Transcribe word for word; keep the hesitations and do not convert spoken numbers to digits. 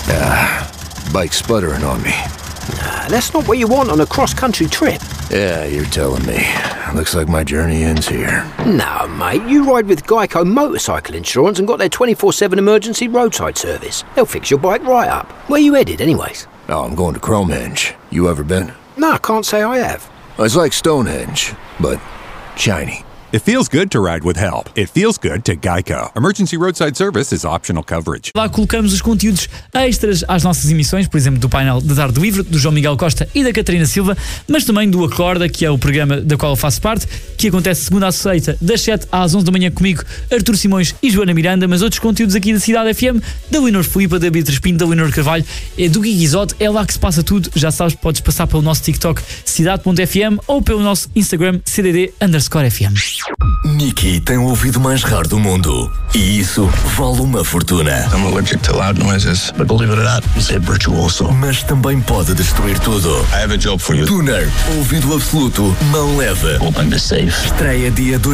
Ah, bike's sputtering on me. Nah, that's not what you want on a cross-country trip. Yeah, you're telling me. Looks like my journey ends here. No, mate, you ride with Geico Motorcycle Insurance and got their twenty-four seven emergency roadside service. They'll fix your bike right up. Where you headed, anyways? Oh, I'm going to Cromehenge. You ever been? No, I can't say I have. It's like Stonehenge, but shiny. It feels good to ride with help. It feels good to Geico. Emergency roadside service is optional coverage. Lá colocamos os conteúdos extras às nossas emissões, por exemplo, do painel da Tarde Livre, do João Miguel Costa e da Catarina Silva, mas também do Acorda, que é o programa da qual eu faço parte, que acontece segunda à sexta, das sete às onze da manhã comigo, Artur Simões e Joana Miranda, mas outros conteúdos aqui da Cidade F M, da Leonor Filipa, da Beatriz Pinto, da Leonor Carvalho, do Gui Guizote. É lá que se passa tudo. Já sabes, podes passar pelo nosso TikTok cidade ponto f m ou pelo nosso Instagram C D D underscore F M. Nikki tem o ouvido mais raro do mundo e isso vale uma fortuna. I'm allergic to loud noises, but believe it or not, it's a virtuoso. Mas também pode destruir tudo. I have a job for you. Tuner, ouvido absoluto, mão leve. Hope I'm safe. Estreia dia dois